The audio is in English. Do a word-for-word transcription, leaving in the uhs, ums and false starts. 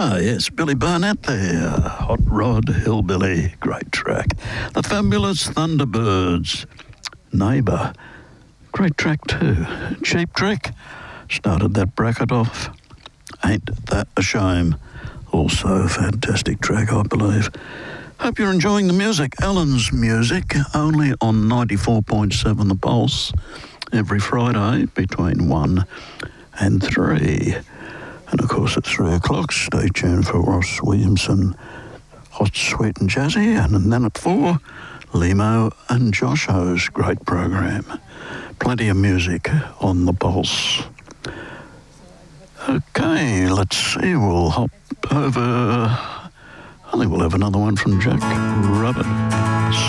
Ah, yes, Billy Burnett there. Hot Rod Hillbilly, great track. The Fabulous Thunderbirds, Neighbour, great track too. Cheap Trick started that bracket off. Ain't That a Shame, also a fantastic track, I believe. Hope you're enjoying the music. Alan's Music, only on ninety-four point seven The Pulse, every Friday between one and three. And of course at three o'clock, stay tuned for Ross Williamson, Hot, Sweet and Jazzy. And then at four, Limo and Josho's great program. Plenty of music on The Pulse. Okay, let's see, we'll hop over. I think we'll have another one from Jack Robert.